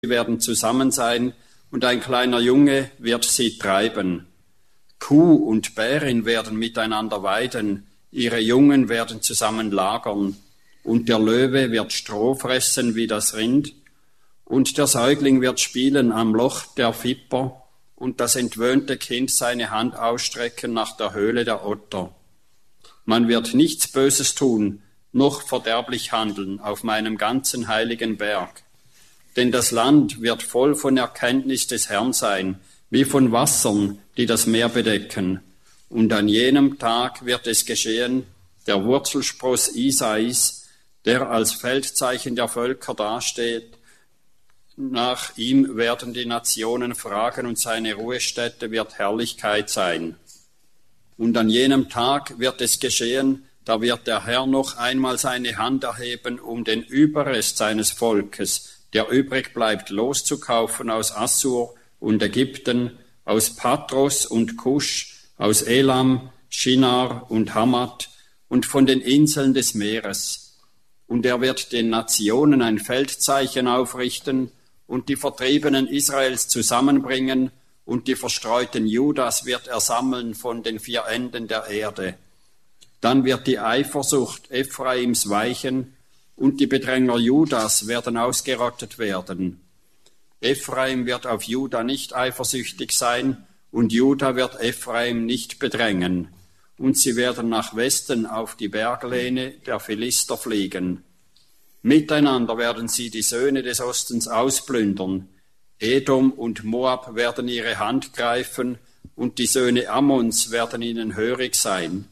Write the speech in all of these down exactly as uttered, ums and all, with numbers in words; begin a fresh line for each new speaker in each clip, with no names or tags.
werden zusammen sein, und ein kleiner Junge wird sie treiben. Kuh und Bärin werden miteinander weiden, ihre Jungen werden zusammen lagern, und der Löwe wird Stroh fressen wie das Rind, und der Säugling wird spielen am Loch der Viper, und das entwöhnte Kind seine Hand ausstrecken nach der Höhle der Otter. Man wird nichts Böses tun, noch verderblich handeln auf meinem ganzen heiligen Berg. Denn das Land wird voll von Erkenntnis des Herrn sein, wie von Wassern, die das Meer bedecken. Und an jenem Tag wird es geschehen, der Wurzelspross Isais, der als Feldzeichen der Völker dasteht, nach ihm werden die Nationen fragen, und seine Ruhestätte wird Herrlichkeit sein. Und an jenem Tag wird es geschehen, da wird der Herr noch einmal seine Hand erheben, um den Überrest seines Volkes, der übrig bleibt, loszukaufen aus Assur und Ägypten, aus Patros und Kusch, aus Elam, Shinar und Hamat und von den Inseln des Meeres. Und er wird den Nationen ein Feldzeichen aufrichten und die Vertriebenen Israels zusammenbringen, und die Verstreuten Judas wird er sammeln von den vier Enden der Erde. Dann wird die Eifersucht Ephraims weichen, und die Bedränger Judas werden ausgerottet werden. Ephraim wird auf Juda nicht eifersüchtig sein, und Juda wird Ephraim nicht bedrängen. Und sie werden nach Westen auf die Berglehne der Philister fliegen. Miteinander werden sie die Söhne des Ostens ausplündern. Edom und Moab werden ihre Hand greifen, und die Söhne Ammons werden ihnen hörig sein.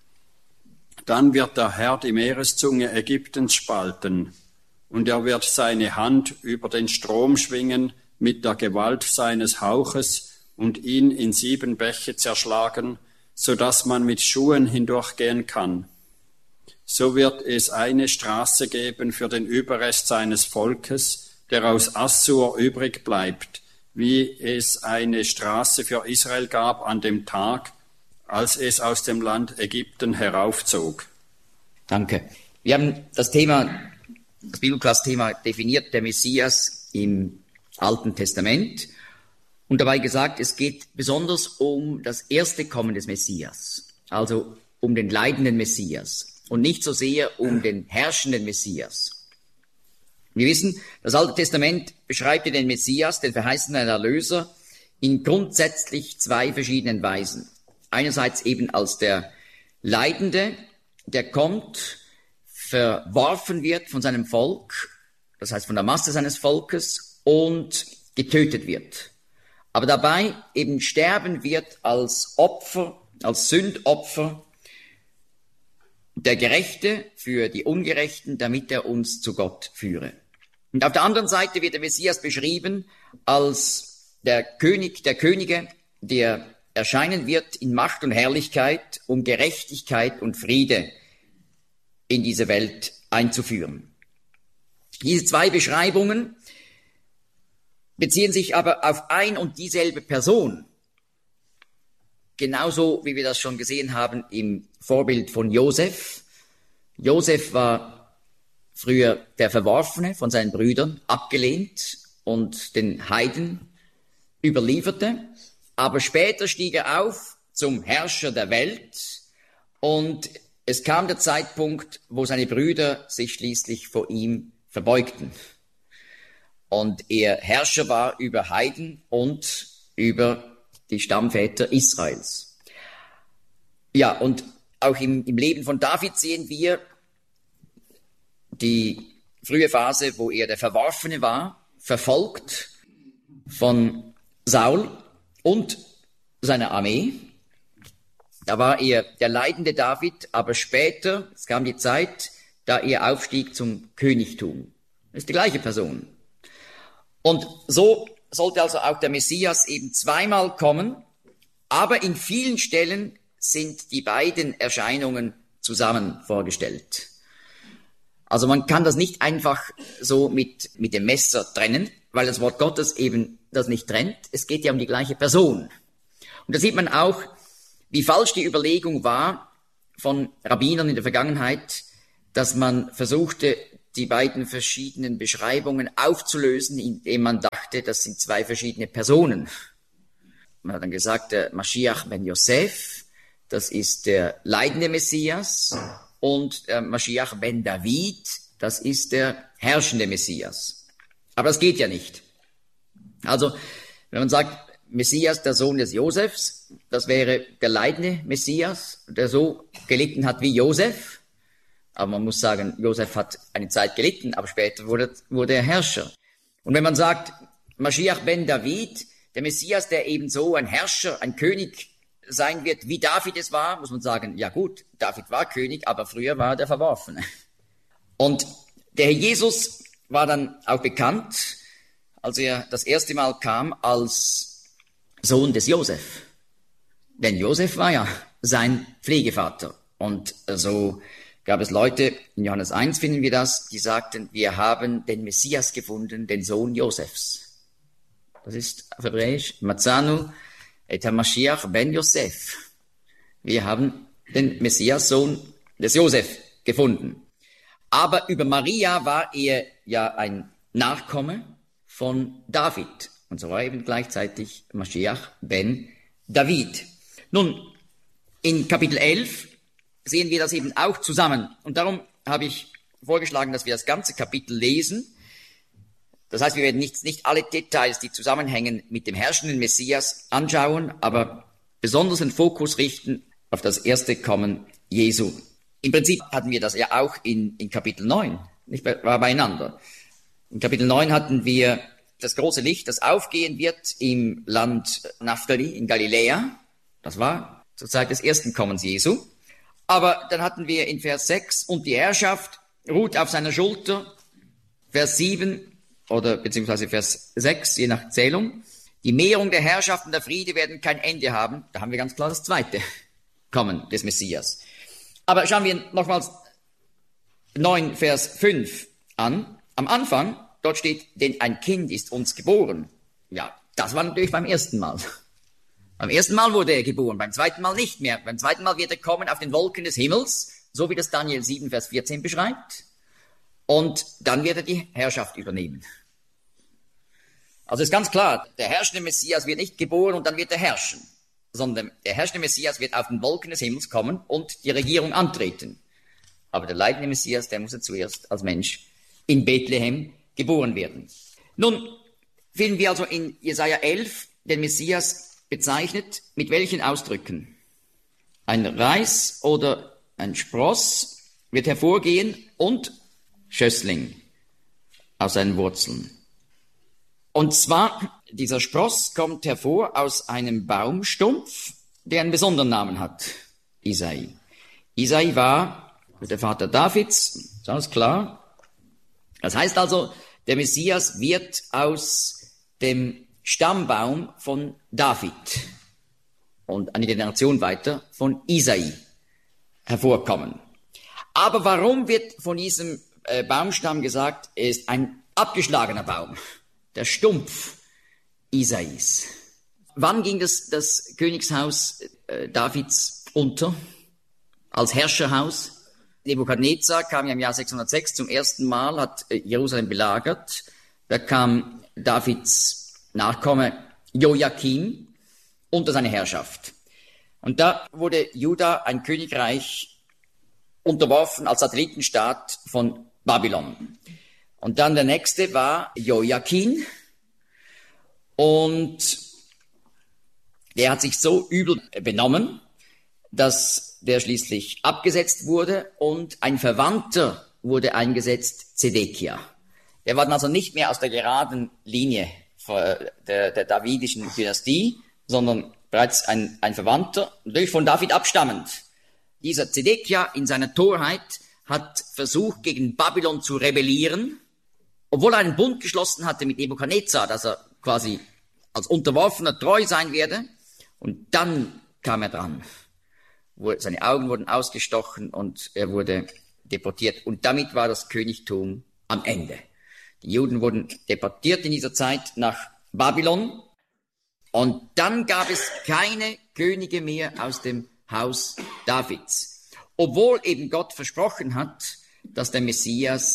Dann wird der Herr die Meereszunge Ägyptens spalten, und er wird seine Hand über den Strom schwingen mit der Gewalt seines Hauches und ihn in sieben Bäche zerschlagen, so dass man mit Schuhen hindurchgehen kann. So wird es eine Straße geben für den Überrest seines Volkes, der aus Assur übrig bleibt, wie es eine Straße für Israel gab an dem Tag, als es aus dem Land Ägypten heraufzog.
Danke. Wir haben das Thema, das Bibelklass-Thema definiert, der Messias im Alten Testament, und dabei gesagt, es geht besonders um das erste Kommen des Messias, also um den leidenden Messias und nicht so sehr um den herrschenden Messias. Wir wissen, das Alte Testament beschreibt den Messias, den verheißenen Erlöser, in grundsätzlich zwei verschiedenen Weisen. Einerseits eben als der Leidende, der kommt, verworfen wird von seinem Volk, das heißt von der Masse seines Volkes, und getötet wird. Aber dabei eben sterben wird als Opfer, als Sündopfer, der Gerechte für die Ungerechten, damit er uns zu Gott führe. Und auf der anderen Seite wird der Messias beschrieben als der König der Könige, der erscheinen wird in Macht und Herrlichkeit, um Gerechtigkeit und Friede in diese Welt einzuführen. Diese zwei Beschreibungen beziehen sich aber auf ein und dieselbe Person. Genauso wie wir das schon gesehen haben im Vorbild von Josef. Josef war früher der Verworfene von seinen Brüdern, abgelehnt und den Heiden überlieferte. Aber später stieg er auf zum Herrscher der Welt, und es kam der Zeitpunkt, wo seine Brüder sich schließlich vor ihm verbeugten. Und er Herrscher war über Heiden und über die Stammväter Israels. Ja, und auch im, im Leben von David sehen wir die frühe Phase, wo er der Verworfene war, verfolgt von Saul und seiner Armee. Da war er der leidende David, aber später, es kam die Zeit, da er aufstieg zum Königtum. Das ist die gleiche Person. Und so sollte also auch der Messias eben zweimal kommen, aber in vielen Stellen sind die beiden Erscheinungen zusammen vorgestellt. Also man kann das nicht einfach so mit, mit dem Messer trennen, weil das Wort Gottes eben das nicht trennt. Es geht ja um die gleiche Person. Und da sieht man auch, wie falsch die Überlegung war von Rabbinern in der Vergangenheit, dass man versuchte, die beiden verschiedenen Beschreibungen aufzulösen, indem man dachte, das sind zwei verschiedene Personen. Man hat dann gesagt, der Mashiach ben Yosef, das ist der leidende Messias, und der Mashiach ben David, das ist der herrschende Messias. Aber das geht ja nicht. Also, wenn man sagt, Messias, der Sohn des Josefs, das wäre der leidende Messias, der so gelitten hat wie Josef. Aber man muss sagen, Josef hat eine Zeit gelitten, aber später wurde, wurde er Herrscher. Und wenn man sagt, Mashiach ben David, der Messias, der ebenso ein Herrscher, ein König sein wird, wie David es war, muss man sagen, ja gut, David war König, aber früher war er der Verworfene. Und der Herr Jesus war dann auch bekannt, als er das erste Mal kam, als Sohn des Josef. Denn Josef war ja sein Pflegevater. Und so gab es Leute, in Johannes eins finden wir das, die sagten, wir haben den Messias gefunden, den Sohn Josefs. Das ist auf Hebräisch, Matzanu et HaMashiach ben Yosef. Wir haben den Messias, Sohn des Josef, gefunden. Aber über Maria war er ja ein Nachkomme von David. Und so war eben gleichzeitig Mashiach ben David. Nun, in Kapitel elf sehen wir das eben auch zusammen. Und darum habe ich vorgeschlagen, dass wir das ganze Kapitel lesen. Das heißt, wir werden nicht, nicht alle Details, die zusammenhängen mit dem herrschenden Messias, anschauen, aber besonders den Fokus richten auf das erste Kommen Jesu. Im Prinzip hatten wir das ja auch in, in Kapitel neun, nicht war beieinander. In Kapitel neun hatten wir das große Licht, das aufgehen wird im Land Naphtali, in Galiläa. Das war zur Zeit des ersten Kommens Jesu. Aber dann hatten wir in Vers sechs, und die Herrschaft ruht auf seiner Schulter. Vers sieben oder beziehungsweise Vers sechs, je nach Zählung. Die Mehrung der Herrschaft und der Friede werden kein Ende haben. Da haben wir ganz klar das zweite Kommen des Messias. Aber schauen wir nochmals neun, Vers fünf an. Am Anfang, dort steht, denn ein Kind ist uns geboren. Ja, das war natürlich beim ersten Mal. Beim ersten Mal wurde er geboren, beim zweiten Mal nicht mehr. Beim zweiten Mal wird er kommen auf den Wolken des Himmels, so wie das Daniel sieben, Vers vierzehn beschreibt. Und dann wird er die Herrschaft übernehmen. Also ist ganz klar, der herrschende Messias wird nicht geboren und dann wird er herrschen, sondern der herrschende Messias wird auf den Wolken des Himmels kommen und die Regierung antreten. Aber der leidende Messias, der muss ja zuerst als Mensch in Bethlehem geboren werden. Nun finden wir also in Jesaja elf den Messias bezeichnet mit welchen Ausdrücken? Ein Reis oder ein Spross wird hervorgehen und Schössling aus seinen Wurzeln. Und zwar, dieser Spross kommt hervor aus einem Baumstumpf, der einen besonderen Namen hat, Isai. Isai war der Vater Davids, ist alles klar. Das heißt also, der Messias wird aus dem Stammbaum von David und eine Generation weiter von Isai hervorkommen. Aber warum wird von diesem äh, Baumstamm gesagt, er ist ein abgeschlagener Baum, der Stumpf Isais? Wann ging das, das Königshaus äh, Davids unter als Herrscherhaus? Nebukadnezar kam ja im Jahr sechshundertsechs zum ersten Mal, hat äh, Jerusalem belagert. Da kam Davids Nachkomme Joachim unter seine Herrschaft. Und da wurde Juda, ein Königreich, unterworfen als Satellitenstaat von Babylon. Und dann der nächste war Joachim. Und der hat sich so übel benommen, dass der schließlich abgesetzt wurde und ein Verwandter wurde eingesetzt, Zedekia. Der war dann also nicht mehr aus der geraden Linie der, der davidischen Dynastie, sondern bereits ein, ein Verwandter, natürlich von David abstammend. Dieser Zedekia in seiner Torheit hat versucht, gegen Babylon zu rebellieren, obwohl er einen Bund geschlossen hatte mit Nebukadnezar, dass er quasi als Unterworfener treu sein werde. Und dann kam er dran. Seine Augen wurden ausgestochen und er wurde deportiert. Und damit war das Königtum am Ende. Die Juden wurden deportiert in dieser Zeit nach Babylon. Und dann gab es keine Könige mehr aus dem Haus Davids. Obwohl eben Gott versprochen hat, dass der Messias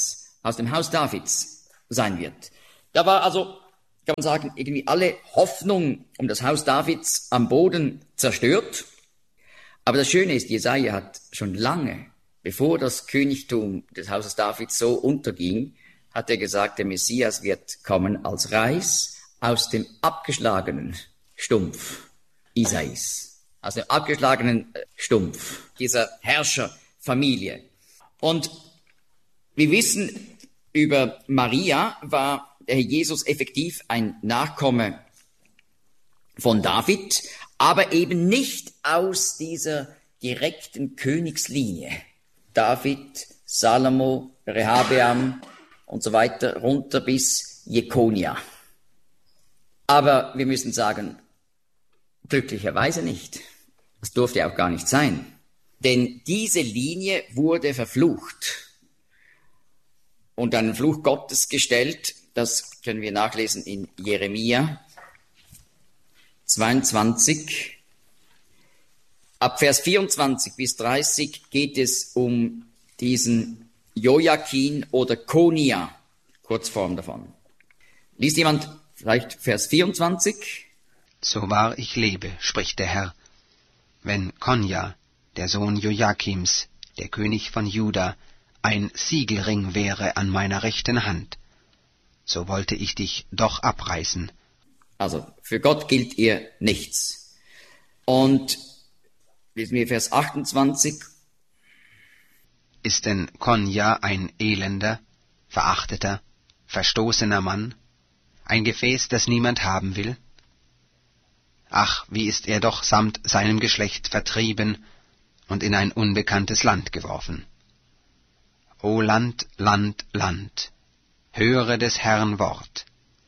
aus dem Haus Davids sein wird. Da war also, kann man sagen, irgendwie alle Hoffnung um das Haus Davids am Boden zerstört. Aber das Schöne ist, Jesaja hat schon lange, bevor das Königtum des Hauses Davids so unterging, hat er gesagt, der Messias wird kommen als Reis aus dem abgeschlagenen Stumpf Isais, aus dem abgeschlagenen Stumpf dieser Herrscherfamilie. Und wir wissen, über Maria war der Herr Jesus effektiv ein Nachkomme von David, aber eben nicht aus dieser direkten Königslinie. David, Salomo, Rehabeam und so weiter, runter bis Jekonia. Aber wir müssen sagen, glücklicherweise nicht. Das durfte auch gar nicht sein. Denn diese Linie wurde verflucht und einen Fluch Gottes gestellt. Das können wir nachlesen in Jeremia zweiundzwanzig. Ab Vers vierundzwanzig bis dreißig geht es um diesen Joachim oder Konia, Kurzform davon. Liest jemand vielleicht Vers vierundzwanzig?
So wahr ich lebe, spricht der Herr, wenn Konja, der Sohn Joachims, der König von Juda, ein Siegelring wäre an meiner rechten Hand, so wollte ich dich doch abreißen.
Also, für Gott gilt ihr nichts. Und lesen wir Vers achtundzwanzig.
Ist denn Konja ein elender, verachteter, verstoßener Mann, ein Gefäß, das niemand haben will? Ach, wie ist er doch samt seinem Geschlecht vertrieben und in ein unbekanntes Land geworfen. O Land, Land, Land, höre des Herrn Wort.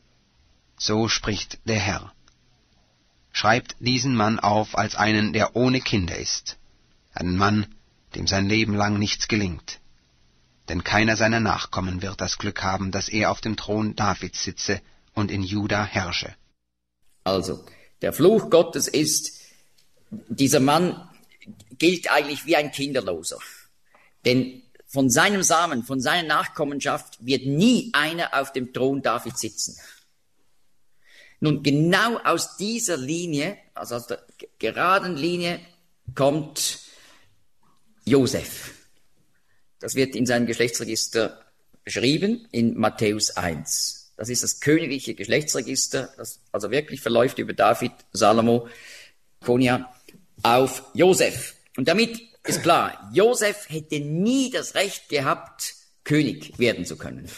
So spricht der Herr. Schreibt diesen Mann auf als einen, der ohne Kinder ist, einen Mann, dem sein Leben lang nichts gelingt. Denn keiner seiner Nachkommen wird das Glück haben, dass er auf dem Thron Davids sitze und in Juda herrsche.
Also, der Fluch Gottes ist, dieser Mann gilt eigentlich wie ein Kinderloser. Denn von seinem Samen, von seiner Nachkommenschaft wird nie einer auf dem Thron Davids sitzen. Nun, genau aus dieser Linie, also aus der geraden Linie, kommt Josef. Das wird in seinem Geschlechtsregister beschrieben, in Matthäus eins. Das ist das königliche Geschlechtsregister, das also wirklich verläuft über David, Salomo, Konia auf Josef. Und damit ist klar, Josef hätte nie das Recht gehabt, König werden zu können.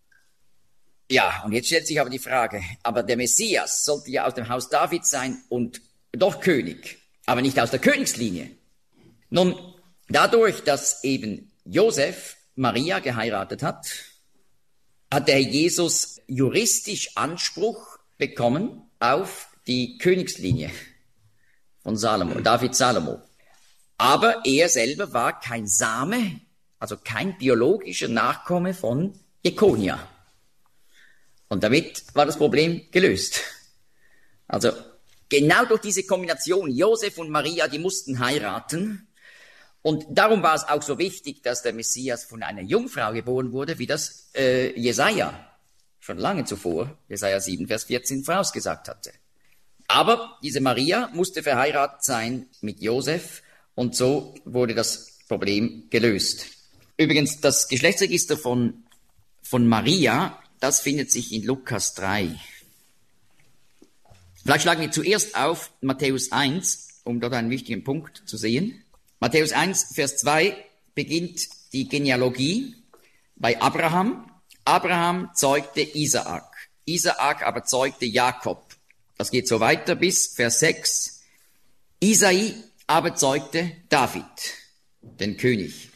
Ja, und jetzt stellt sich aber die Frage, aber der Messias sollte ja aus dem Haus David sein und doch König, aber nicht aus der Königslinie. Nun, dadurch, dass eben Josef Maria geheiratet hat, hat der Jesus juristisch Anspruch bekommen auf die Königslinie von Salomo, David Salomo. Aber er selber war kein Same, also kein biologischer Nachkomme von Jekonia. Und damit war das Problem gelöst. Also genau durch diese Kombination, Josef und Maria, die mussten heiraten. Und darum war es auch so wichtig, dass der Messias von einer Jungfrau geboren wurde, wie das äh, Jesaja schon lange zuvor, Jesaja sieben, Vers vierzehn, vorausgesagt hatte. Aber diese Maria musste verheiratet sein mit Josef und so wurde das Problem gelöst. Übrigens, das Geschlechtsregister von, von Maria, das findet sich in Lukas drei. Vielleicht schlagen wir zuerst auf Matthäus eins, um dort einen wichtigen Punkt zu sehen. Matthäus eins, Vers zwei beginnt die Genealogie bei Abraham. Abraham zeugte Isaak. Isaak aber zeugte Jakob. Das geht so weiter bis Vers sechs. Isai aber zeugte David, den König.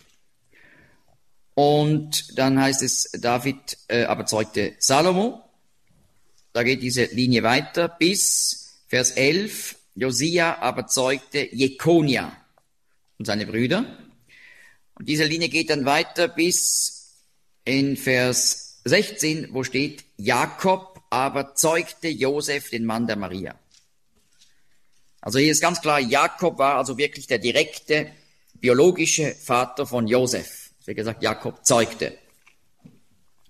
Und dann heißt es, David äh, aber zeugte Salomo. Da geht diese Linie weiter bis Vers elf. Josia aber zeugte Jekonia und seine Brüder. Und diese Linie geht dann weiter bis in Vers sechzehn, wo steht, Jakob aber zeugte Josef, den Mann der Maria. Also hier ist ganz klar, Jakob war also wirklich der direkte biologische Vater von Josef. Wie gesagt, Jakob zeugte.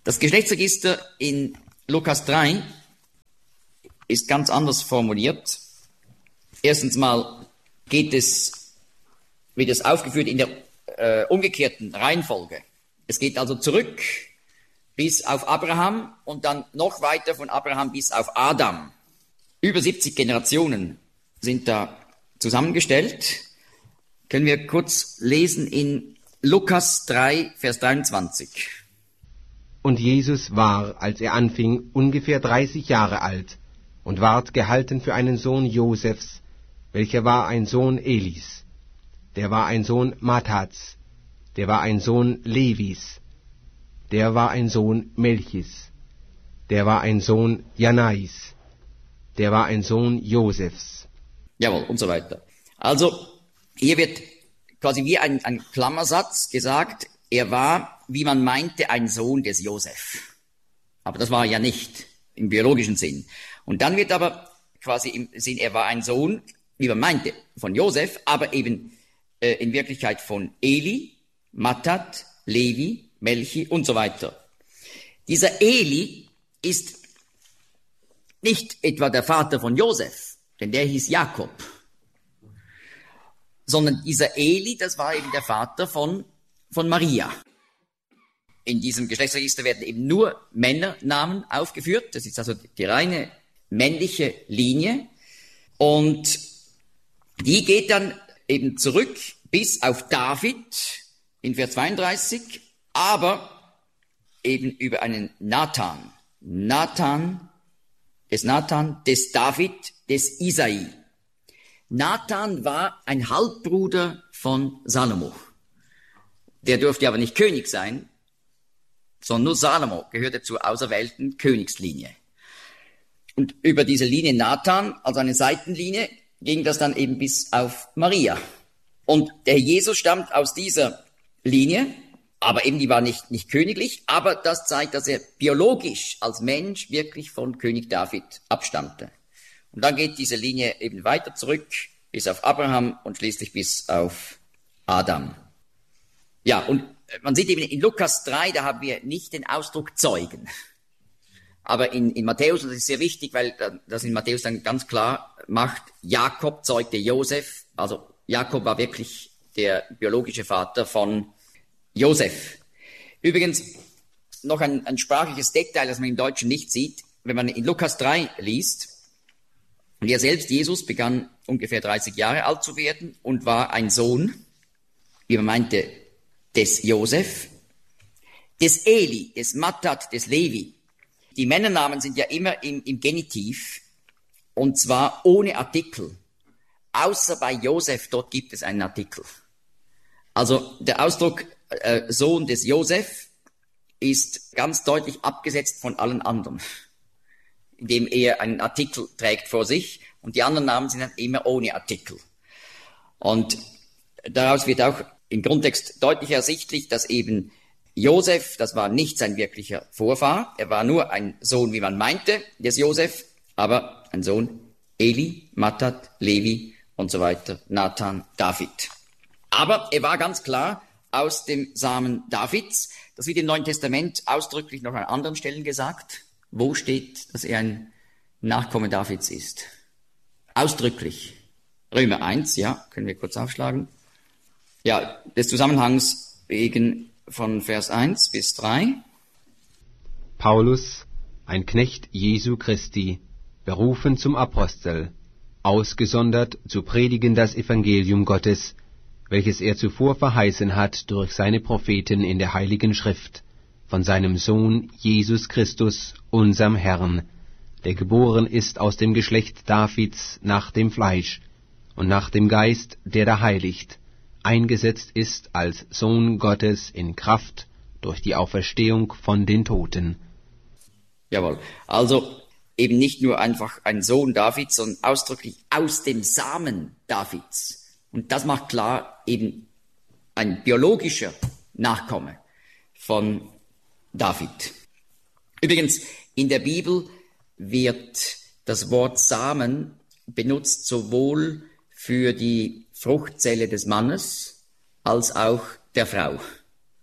Das Geschlechtsregister in Lukas drei ist ganz anders formuliert. Erstens mal geht es, wird es aufgeführt in der äh, umgekehrten Reihenfolge. Es geht also zurück bis auf Abraham und dann noch weiter von Abraham bis auf Adam. Über siebzig Generationen sind da zusammengestellt. Können wir kurz lesen in Lukas drei, Vers dreiundzwanzig.
Und Jesus war, als er anfing, ungefähr dreißig Jahre alt und ward gehalten für einen Sohn Josefs, welcher war ein Sohn Elis, der war ein Sohn Mattats, der war ein Sohn Levis, der war ein Sohn Melchis, der war ein Sohn Janais, der war ein Sohn Josefs.
Jawohl, und so weiter. Also, hier wird quasi wie ein, ein Klammersatz gesagt, er war, wie man meinte, ein Sohn des Josef. Aber das war er ja nicht, im biologischen Sinn. Und dann wird aber quasi im Sinn, er war ein Sohn, wie man meinte, von Josef, aber eben äh, in Wirklichkeit von Eli, Mattat, Levi, Melchi und so weiter. Dieser Eli ist nicht etwa der Vater von Josef, denn der hieß Jakob, sondern dieser Eli, das war eben der Vater von, von Maria. In diesem Geschlechtsregister werden eben nur Männernamen aufgeführt, das ist also die reine männliche Linie und die geht dann eben zurück bis auf David in Vers zweiunddreißig, aber eben über einen Nathan. Nathan, des Nathan, des David, des Isai. Nathan war ein Halbbruder von Salomo. Der durfte aber nicht König sein, sondern nur Salomo gehörte zur auserwählten Königslinie. Und über diese Linie Nathan, also eine Seitenlinie, ging das dann eben bis auf Maria. Und der Jesus stammt aus dieser Linie, aber eben die war nicht, nicht königlich, aber das zeigt, dass er biologisch als Mensch wirklich von König David abstammte. Und dann geht diese Linie eben weiter zurück bis auf Abraham und schließlich bis auf Adam. Ja, und man sieht eben in Lukas drei, da haben wir nicht den Ausdruck Zeugen. Aber in, in Matthäus, und das ist sehr wichtig, weil das in Matthäus dann ganz klar macht, Jakob zeugte Josef, also Jakob war wirklich der biologische Vater von Josef. Übrigens noch ein, ein sprachliches Detail, das man im Deutschen nicht sieht. Wenn man in Lukas drei liest, und er selbst, Jesus, begann ungefähr dreißig Jahre alt zu werden und war ein Sohn, wie man meinte, des Josef, des Eli, des Mattat, des Levi. Die Männernamen sind ja immer im, im Genitiv, und zwar ohne Artikel. Außer bei Josef, dort gibt es einen Artikel. Also der Ausdruck äh, Sohn des Josef ist ganz deutlich abgesetzt von allen anderen, indem er einen Artikel trägt vor sich, und die anderen Namen sind dann immer ohne Artikel. Und daraus wird auch im Grundtext deutlich ersichtlich, dass eben Josef, das war nicht sein wirklicher Vorfahr, er war nur ein Sohn, wie man meinte, des Josef, aber ein Sohn Eli, Mattat, Levi und so weiter, Nathan, David. Aber er war ganz klar aus dem Samen Davids. Das wird im Neuen Testament ausdrücklich noch an anderen Stellen gesagt. Wo steht, dass er ein Nachkomme Davids ist? Ausdrücklich. Römer eins, ja, können wir kurz aufschlagen. Ja, des Zusammenhangs wegen von Vers eins bis drei.
Paulus, ein Knecht Jesu Christi, berufen zum Apostel, ausgesondert zu predigen das Evangelium Gottes, welches er zuvor verheißen hat durch seine Propheten in der Heiligen Schrift, von seinem Sohn Jesus Christus, unserm Herrn, der geboren ist aus dem Geschlecht Davids nach dem Fleisch und nach dem Geist, der da heiligt, eingesetzt ist als Sohn Gottes in Kraft durch die Auferstehung von den Toten.
Jawohl, also eben nicht nur einfach ein Sohn Davids, sondern ausdrücklich aus dem Samen Davids. Und das macht klar, eben ein biologischer Nachkomme von David. Übrigens, in der Bibel wird das Wort Samen benutzt sowohl für die Fruchtzelle des Mannes als auch der Frau.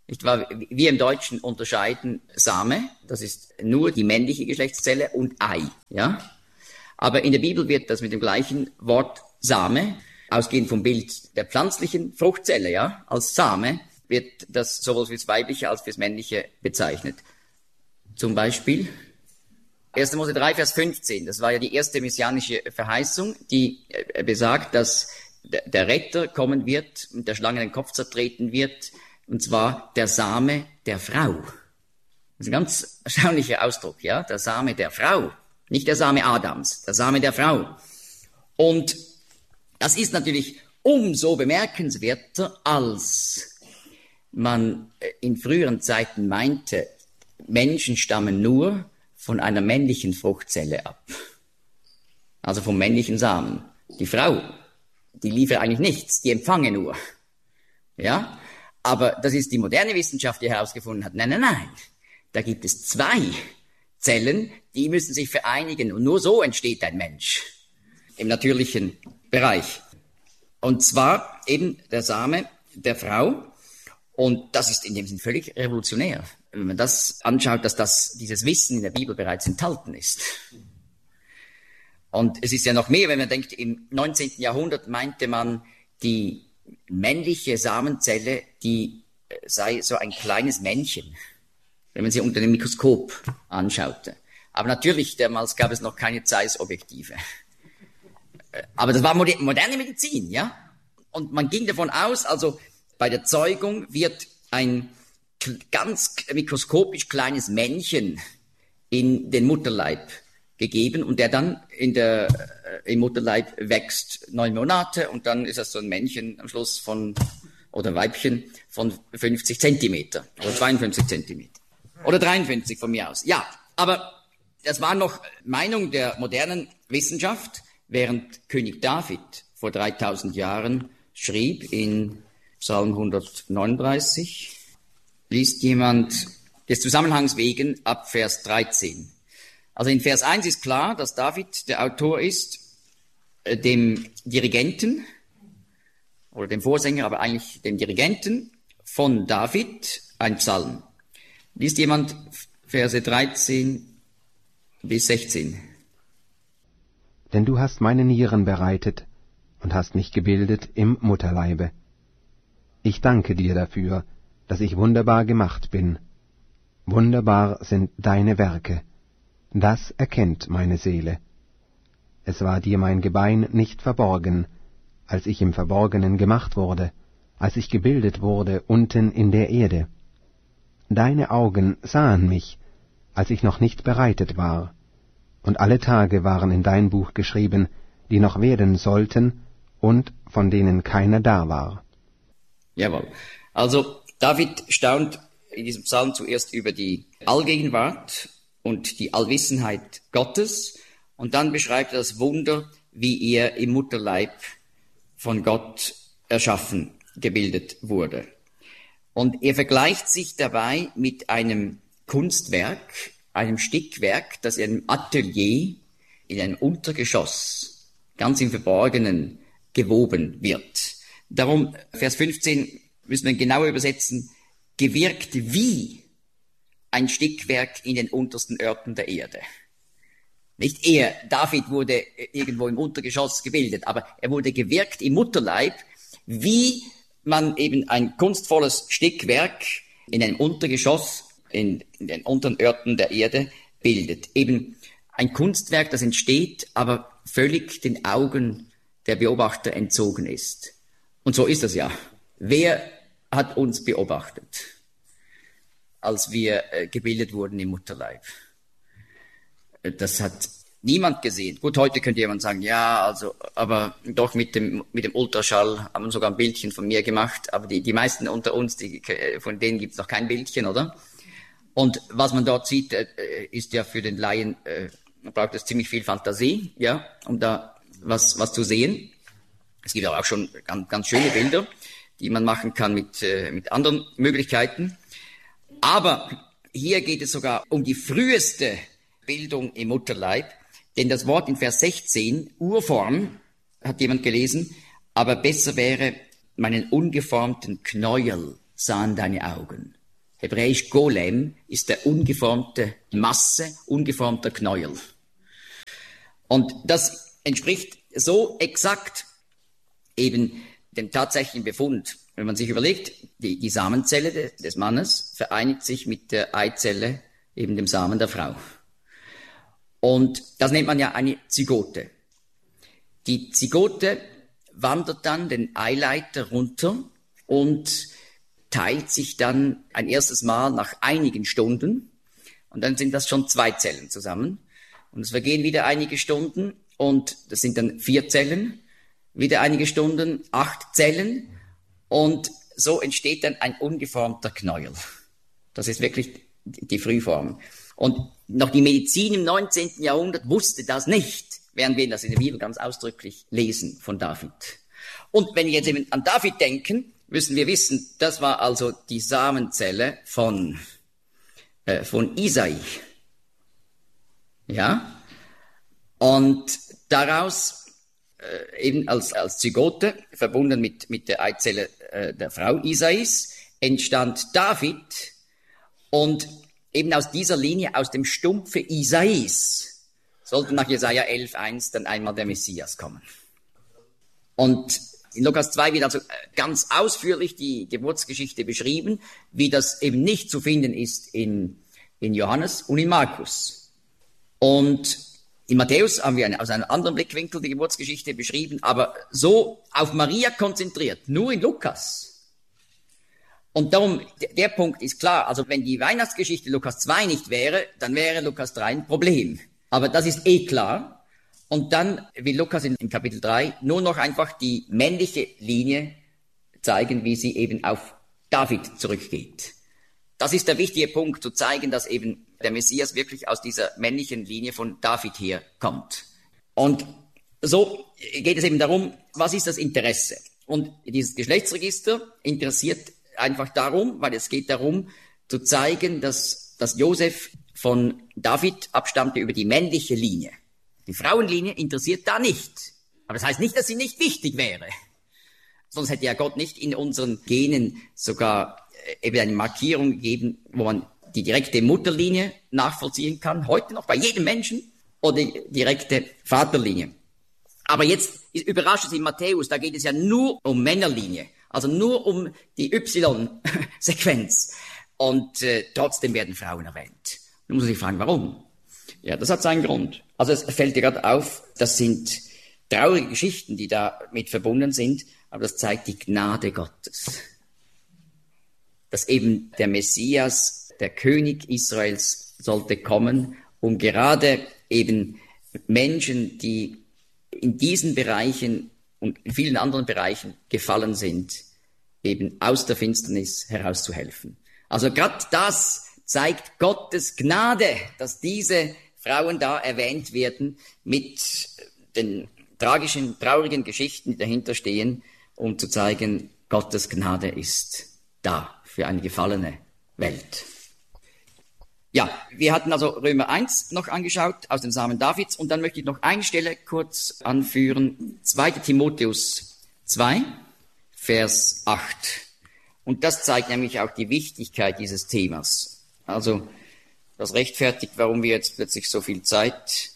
Nicht wahr? Wir im Deutschen unterscheiden Same, das ist nur die männliche Geschlechtszelle, und Ei, ja. Aber in der Bibel wird das mit dem gleichen Wort Same, ausgehend vom Bild der pflanzlichen Fruchtzelle, ja, als Same, wird das sowohl fürs Weibliche als fürs Männliche bezeichnet. Zum Beispiel erster Mose drei, Vers fünfzehn, das war ja die erste messianische Verheißung, die besagt, dass der Retter kommen wird und der Schlange den Kopf zertreten wird, und zwar der Same der Frau. Das ist ein ganz erstaunlicher Ausdruck, ja, der Same der Frau, nicht der Same Adams, der Same der Frau. Und das ist natürlich umso bemerkenswerter, als man in früheren Zeiten meinte, Menschen stammen nur von einer männlichen Fruchtzelle ab. Also vom männlichen Samen. Die Frau, die liefert eigentlich nichts, die empfange nur. Ja? Aber das ist die moderne Wissenschaft, die herausgefunden hat. Nein, nein, nein. Da gibt es zwei Zellen, die müssen sich vereinigen. Und nur so entsteht ein Mensch. Im natürlichen Bereich. Und zwar eben der Same der Frau. Und das ist in dem Sinn völlig revolutionär. Wenn man das anschaut, dass das, dieses Wissen in der Bibel bereits enthalten ist. Und es ist ja noch mehr, wenn man denkt, im neunzehnten Jahrhundert meinte man, die männliche Samenzelle, die sei so ein kleines Männchen, wenn man sie unter dem Mikroskop anschaute. Aber natürlich, damals gab es noch keine Zeiss-Objektive. Aber das war moderne Medizin, ja? Und man ging davon aus, also bei der Zeugung wird ein ganz mikroskopisch kleines Männchen in den Mutterleib gegeben und der dann in der, äh, im Mutterleib wächst neun Monate und dann ist das so ein Männchen am Schluss von, oder Weibchen von fünfzig Zentimeter oder zweiundfünfzig Zentimeter oder dreiundfünfzig von mir aus. Ja, aber das war noch Meinung der modernen Wissenschaft, während König David vor dreitausend Jahren schrieb in Psalm hundertneununddreißig, liest jemand des Zusammenhangs wegen ab Vers dreizehn. Also in Vers eins ist klar, dass David der Autor ist, äh, dem Dirigenten, oder dem Vorsänger, aber eigentlich dem Dirigenten von David, ein Psalm. Liest jemand Verse dreizehn bis sechzehn.
Denn du hast meine Nieren bereitet und hast mich gebildet im Mutterleibe. Ich danke dir dafür, dass ich wunderbar gemacht bin. Wunderbar sind deine Werke. Das erkennt meine Seele. Es war dir mein Gebein nicht verborgen, als ich im Verborgenen gemacht wurde, als ich gebildet wurde unten in der Erde. Deine Augen sahen mich, als ich noch nicht bereitet war, und alle Tage waren in dein Buch geschrieben, die noch werden sollten und von denen keiner da war.
Jawohl. Also David staunt in diesem Psalm zuerst über die Allgegenwart und die Allwissenheit Gottes und dann beschreibt er das Wunder, wie er im Mutterleib von Gott erschaffen, gebildet wurde. Und er vergleicht sich dabei mit einem Kunstwerk, einem Stickwerk, das in einem Atelier, in einem Untergeschoss, ganz im Verborgenen gewoben wird. Darum, Vers fünfzehn, müssen wir genauer übersetzen, gewirkt wie ein Stickwerk in den untersten Örten der Erde. Nicht er, David wurde irgendwo im Untergeschoss gebildet, aber er wurde gewirkt im Mutterleib, wie man eben ein kunstvolles Stickwerk in einem Untergeschoss, in, in den unteren Örten der Erde bildet. Eben ein Kunstwerk, das entsteht, aber völlig den Augen der Beobachter entzogen ist. Und so ist das ja. Wer hat uns beobachtet, als wir äh, gebildet wurden im Mutterleib? Das hat niemand gesehen. Gut, heute könnte jemand sagen, ja, also, aber doch mit dem, mit dem Ultraschall haben wir sogar ein Bildchen von mir gemacht, aber die, die meisten unter uns, die, von denen gibt's noch kein Bildchen, oder? Und was man dort sieht, äh, ist ja für den Laien, äh, man braucht es ziemlich viel Fantasie, ja, um da was, was zu sehen. Es gibt aber auch schon ganz, ganz schöne Bilder, die man machen kann mit, äh, mit anderen Möglichkeiten. Aber hier geht es sogar um die früheste Bildung im Mutterleib, denn das Wort in Vers sechzehn, Urform, hat jemand gelesen, aber besser wäre, meinen ungeformten Knäuel sahen deine Augen. Hebräisch Golem ist der ungeformte Masse, ungeformter Knäuel. Und das entspricht so exakt eben dem tatsächlichen Befund. Wenn man sich überlegt, die, die Samenzelle de, des Mannes vereinigt sich mit der Eizelle, eben dem Samen der Frau. Und das nennt man ja eine Zygote. Die Zygote wandert dann den Eileiter runter und teilt sich dann ein erstes Mal nach einigen Stunden. Und dann sind das schon zwei Zellen zusammen. Und es vergehen wieder einige Stunden und das sind dann vier Zellen. Wieder einige Stunden, acht Zellen. Und so entsteht dann ein ungeformter Knäuel. Das ist wirklich die Frühform. Und noch die Medizin im neunzehnten Jahrhundert wusste das nicht, während wir das in der Bibel ganz ausdrücklich lesen von David. Und wenn wir jetzt eben an David denken, müssen wir wissen, das war also die Samenzelle von, äh, von Isai. Ja? Und daraus äh, eben als, als Zygote, verbunden mit, mit der Eizelle äh, der Frau Isais, entstand David. Und eben aus dieser Linie, aus dem Stumpfe Isais, sollte nach Jesaja elf eins dann einmal der Messias kommen. Und in Lukas zwei wird also ganz ausführlich die Geburtsgeschichte beschrieben, wie das eben nicht zu finden ist in, in Johannes und in Markus. Und in Matthäus haben wir eine, aus einem anderen Blickwinkel die Geburtsgeschichte beschrieben, aber so auf Maria konzentriert, nur in Lukas. Und darum, der Punkt ist klar, also wenn die Weihnachtsgeschichte Lukas zwei nicht wäre, dann wäre Lukas drei ein Problem. Aber das ist eh klar. Und dann will Lukas in, in Kapitel drei nur noch einfach die männliche Linie zeigen, wie sie eben auf David zurückgeht. Das ist der wichtige Punkt, zu zeigen, dass eben der Messias wirklich aus dieser männlichen Linie von David herkommt. Und so geht es eben darum, was ist das Interesse? Und dieses Geschlechtsregister interessiert einfach darum, weil es geht darum, zu zeigen, dass, dass Josef von David abstammte über die männliche Linie. Die Frauenlinie interessiert da nicht. Aber das heißt nicht, dass sie nicht wichtig wäre. Sonst hätte ja Gott nicht in unseren Genen sogar eben eine Markierung gegeben, wo man die direkte Mutterlinie nachvollziehen kann, heute noch bei jedem Menschen, oder die direkte Vaterlinie. Aber jetzt überrascht es in Matthäus, da geht es ja nur um Männerlinie. Also nur um die Y-Sequenz. Und äh, trotzdem werden Frauen erwähnt. Nun muss ich fragen, warum? Ja, das hat seinen Grund. Also es fällt dir gerade auf, das sind traurige Geschichten, die damit verbunden sind, aber das zeigt die Gnade Gottes. Dass eben der Messias, der König Israels, sollte kommen, um gerade eben Menschen, die in diesen Bereichen und in vielen anderen Bereichen gefallen sind, eben aus der Finsternis herauszuhelfen. Also gerade das zeigt Gottes Gnade, dass diese Frauen da erwähnt werden mit den tragischen, traurigen Geschichten, die dahinter stehen, um zu zeigen, Gottes Gnade ist da für eine gefallene Welt. Ja, wir hatten also Römer eins noch angeschaut aus dem Samen Davids und dann möchte ich noch eine Stelle kurz anführen. zweiter Timotheus zwei, Vers acht. Und das zeigt nämlich auch die Wichtigkeit dieses Themas. Also das rechtfertigt, warum wir jetzt plötzlich so viel Zeit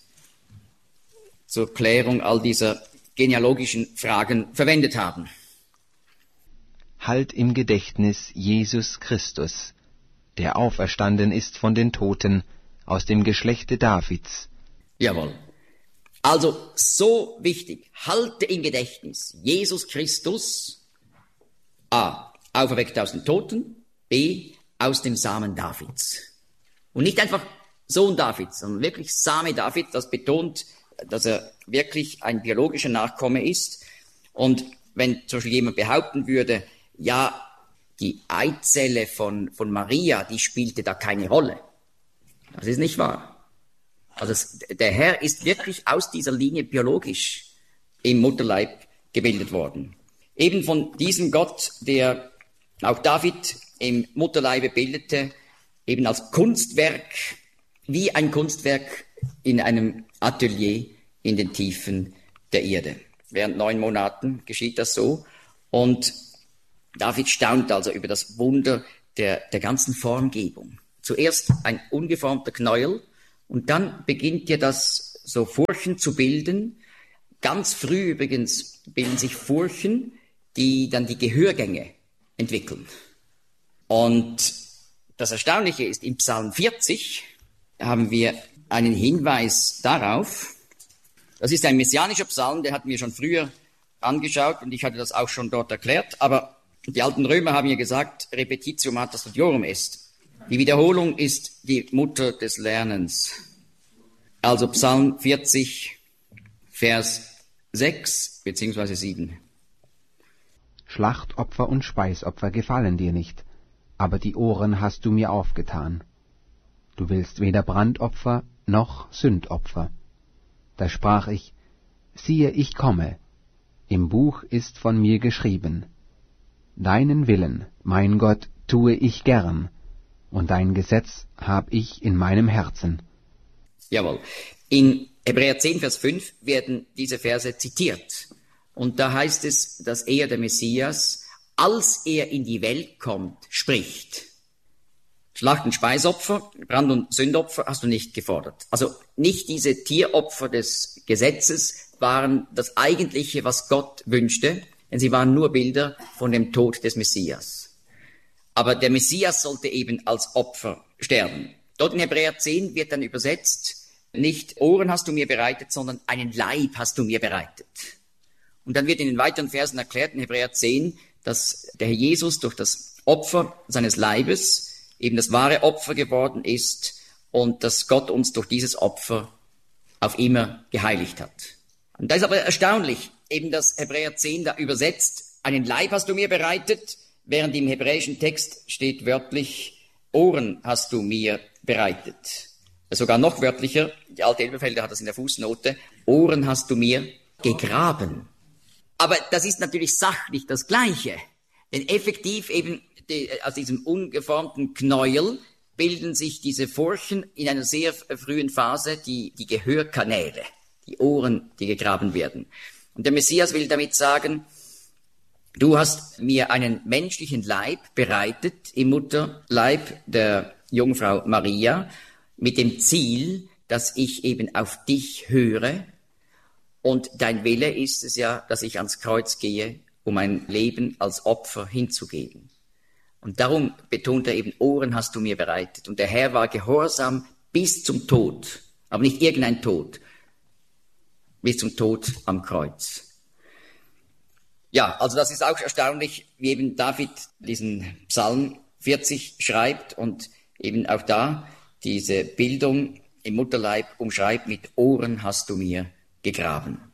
zur Klärung all dieser genealogischen Fragen verwendet haben.
Halt im Gedächtnis Jesus Christus, der auferstanden ist von den Toten, aus dem Geschlechte Davids.
Jawohl. Also so wichtig, halte im Gedächtnis Jesus Christus, a. auferweckt aus den Toten, b. aus dem Samen Davids. Und nicht einfach Sohn Davids, sondern wirklich Same David, das betont, dass er wirklich ein biologischer Nachkomme ist. Und wenn zum Beispiel jemand behaupten würde, ja, die Eizelle von, von Maria, die spielte da keine Rolle. Das ist nicht wahr. Also es, der Herr ist wirklich aus dieser Linie biologisch im Mutterleib gebildet worden. Eben von diesem Gott, der auch David im Mutterleibe bildete, eben als Kunstwerk, wie ein Kunstwerk in einem Atelier in den Tiefen der Erde. Während neun Monaten geschieht das so. Und David staunt also über das Wunder der, der ganzen Formgebung. Zuerst ein ungeformter Knäuel und dann beginnt ja das so Furchen zu bilden. Ganz früh übrigens bilden sich Furchen, die dann die Gehörgänge entwickeln. Und das Erstaunliche ist, im Psalm vierzig haben wir einen Hinweis darauf. Das ist ein messianischer Psalm, den hatten wir schon früher angeschaut und ich hatte das auch schon dort erklärt. Aber die alten Römer haben ja gesagt, Repetitio mater studiorum est. Die Wiederholung ist die Mutter des Lernens. Also Psalm vierzig, Vers sechs beziehungsweise sieben.
Schlachtopfer und Speisopfer gefallen dir nicht, aber die Ohren hast du mir aufgetan. Du willst weder Brandopfer noch Sündopfer. Da sprach ich, siehe, ich komme, im Buch ist von mir geschrieben. Deinen Willen, mein Gott, tue ich gern, und dein Gesetz hab ich in meinem Herzen.
Jawohl. In Hebräer zehn, Vers fünf werden diese Verse zitiert. Und da heißt es, dass er, der Messias, als er in die Welt kommt, spricht. Schlacht- und Speisopfer, Brand- und Sündopfer hast du nicht gefordert. Also nicht diese Tieropfer des Gesetzes waren das Eigentliche, was Gott wünschte, denn sie waren nur Bilder von dem Tod des Messias. Aber der Messias sollte eben als Opfer sterben. Dort in Hebräer zehn wird dann übersetzt, nicht Ohren hast du mir bereitet, sondern einen Leib hast du mir bereitet. Und dann wird in den weiteren Versen erklärt in Hebräer zehn, dass der Herr Jesus durch das Opfer seines Leibes eben das wahre Opfer geworden ist und dass Gott uns durch dieses Opfer auf immer geheiligt hat. Und da ist aber erstaunlich, eben dass Hebräer zehn da übersetzt, einen Leib hast du mir bereitet, während im hebräischen Text steht wörtlich, Ohren hast du mir bereitet. Sogar noch wörtlicher, die alte Elberfelder hat das in der Fußnote, Ohren hast du mir gegraben. Aber das ist natürlich sachlich das Gleiche, denn effektiv eben die, aus diesem ungeformten Knäuel bilden sich diese Furchen in einer sehr frühen Phase, die, die Gehörkanäle, die Ohren, die gegraben werden. Und der Messias will damit sagen, du hast mir einen menschlichen Leib bereitet im Mutterleib der Jungfrau Maria mit dem Ziel, dass ich eben auf dich höre. Und dein Wille ist es ja, dass ich ans Kreuz gehe, um mein Leben als Opfer hinzugeben. Und darum betont er eben, Ohren hast du mir bereitet. Und der Herr war gehorsam bis zum Tod, aber nicht irgendein Tod, bis zum Tod am Kreuz. Ja, also das ist auch erstaunlich, wie eben David diesen Psalm vierzig schreibt und eben auch da diese Bildung im Mutterleib umschreibt mit Ohren hast du mir gegraben.